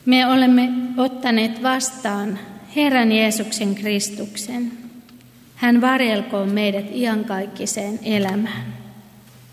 Me olemme ottaneet vastaan Herran Jeesuksen Kristuksen. Hän varjelkoon meidät iankaikkiseen elämään.